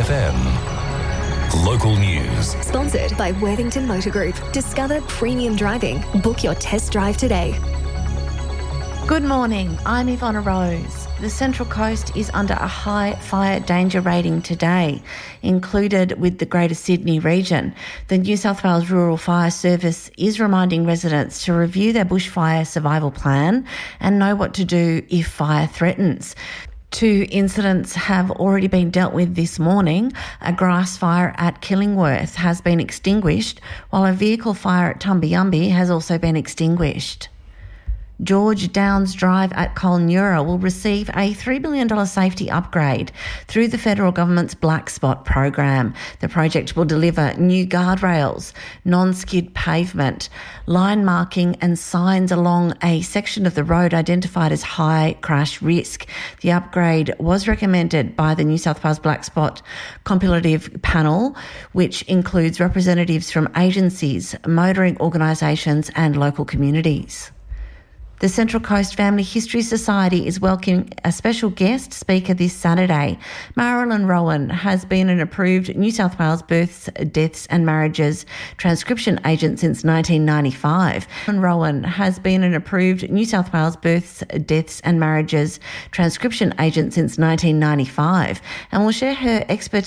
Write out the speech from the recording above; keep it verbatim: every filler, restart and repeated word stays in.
F M. Local news. Sponsored by Worthington Motor Group. Discover premium driving. Book your test drive today. Good morning, I'm Ivona Rose. The Central Coast is under a high fire danger rating today, included with the Greater Sydney region. The New South Wales Rural Fire Service is reminding residents to review their bushfire survival plan and know what to do if fire threatens. Two incidents have already been dealt with this morning. A grass fire at Killingworth has been extinguished, while a vehicle fire at Tumbayumby has also been extinguished. George Downs Drive at Colnura will receive a three billion dollars safety upgrade through the federal government's Black Spot program. The project will deliver new guardrails, non-skid pavement, line marking and signs along a section of the road identified as high crash risk. The upgrade was recommended by the New South Wales Black Spot Consultative Panel, which includes representatives from agencies, motoring organisations and local communities. The Central Coast Family History Society is welcoming a special guest speaker this Saturday. Marilyn Rowan has been an approved New South Wales births, deaths and marriages transcription agent since nineteen ninety-five. Marilyn Rowan has been an approved New South Wales births, deaths and marriages transcription agent since nineteen ninety-five and will share her expertise